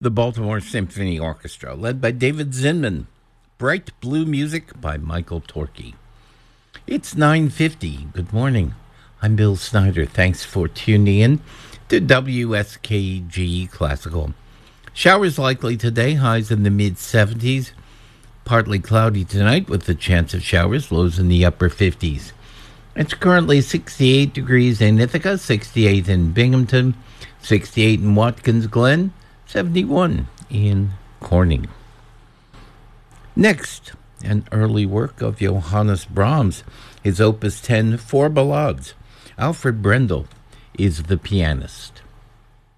the Baltimore Symphony Orchestra, led by David Zinman. Bright Blue Music by Michael Torkey. It's 9:50. Good morning. I'm Bill Snyder. Thanks for tuning in to WSKG Classical. Showers likely today, highs in the mid-70s. Partly cloudy tonight with the chance of showers, lows in the upper 50s. It's currently 68 degrees in Ithaca, 68 in Binghamton, 68 in Watkins Glen, 71 in Corning. Next, an early work of Johannes Brahms, his Opus 10, Four Ballades. Alfred Brendel is the pianist.